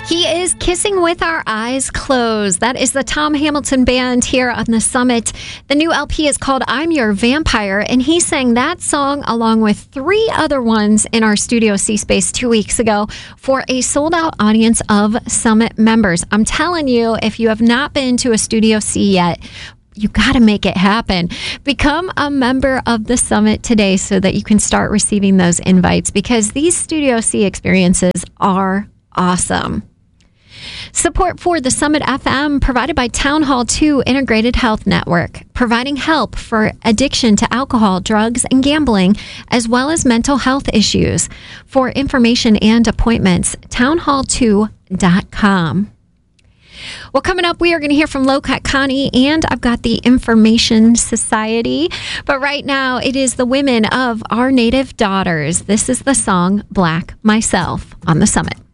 He is Kissing with Our Eyes Closed. That is the Tom Hamilton Band here on the Summit. The new LP is called I'm Your Vampire, and he sang that song along with 3 other ones in our Studio C space 2 weeks ago for a sold-out audience of Summit members. I'm telling you, if you have not been to a Studio C yet, you got to make it happen. Become a member of the Summit today so that you can start receiving those invites, because these Studio C experiences are awesome. Support for the Summit FM provided by Town Hall 2 Integrated Health Network, providing help for addiction to alcohol, drugs, and gambling, as well as mental health issues. For information and appointments, townhall2.com. Well, coming up, we are going to hear from Low Cut Connie, and I've got the Information Society. But right now, it is the women of Our Native Daughters. This is the song Black Myself on the Summit.